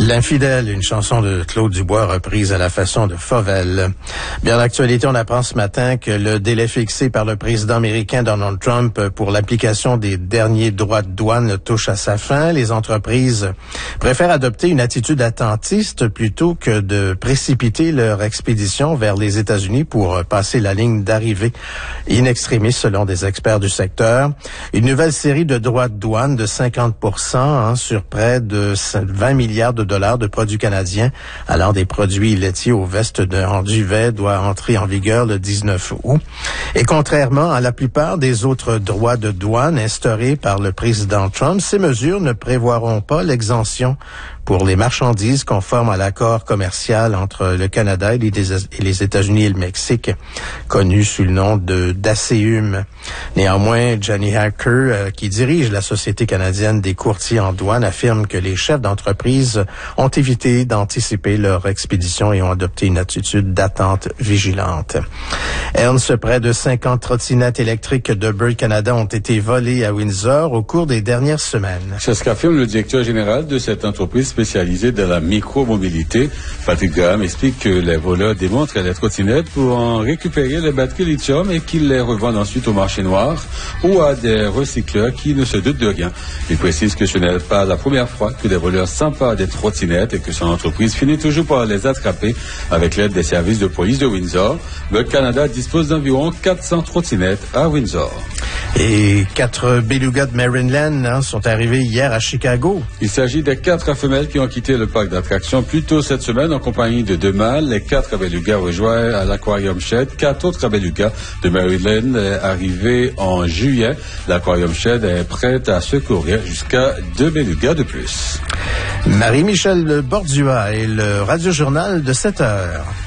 L'infidèle, une chanson de Claude Dubois reprise à la façon de Fauvel. Bien, l'actualité, on apprend ce matin que le délai fixé par le président américain Donald Trump pour l'application des derniers droits de douane touche à sa fin. Les entreprises préfèrent adopter une attitude attentiste plutôt que de précipiter leur expédition vers les États-Unis pour passer la ligne d'arrivée in extremis, selon des experts du secteur. Une nouvelle série de droits de douane de 50% sur près de 20 milliards de dollars de produits canadiens allant des produits laitiers aux vestes en duvet doit entrer en vigueur le 19 août. Et contrairement à la plupart des autres droits de douane instaurés par le président Trump, ces mesures ne prévoiront pas l'exemption pour les marchandises conformes à l'accord commercial entre le Canada et les États-Unis et le Mexique, connu sous le nom d'ACUM. Néanmoins, Johnny Hacker, qui dirige la Société canadienne des courtiers en douane, affirme que les chefs d'entreprise ont évité d'anticiper leur expédition et ont adopté une attitude d'attente vigilante. Ernst, près de 50 trottinettes électriques de Bird Canada ont été volées à Windsor au cours des dernières semaines. C'est ce qu'affirme le directeur général de cette entreprise spécialisée dans la micromobilité. Patrick Graham explique que les voleurs démontrent les trottinettes pour en récupérer les batteries lithium et qu'ils les revendent ensuite au marché noir ou à des recycleurs qui ne se doutent de rien. Il précise que ce n'est pas la première fois que des voleurs s'emparent des trottinettes et que son entreprise finit toujours par les attraper avec l'aide des services de police de Windsor. Le Canada dispose d'environ 400 trottinettes à Windsor. Et 4 belugas de Maryland sont arrivés hier à Chicago. Il s'agit des 4 femelles qui ont quitté le parc d'attractions plus tôt cette semaine en compagnie de 2 mâles. Les 4 belugas rejoignent à l'Aquarium Shed. 4 autres belugas de Maryland arrivés en juillet. L'Aquarium Shed est prête à secourir jusqu'à 2 belugas de plus. Marie-Michel Bordua et le Radio-Journal de 7 heures.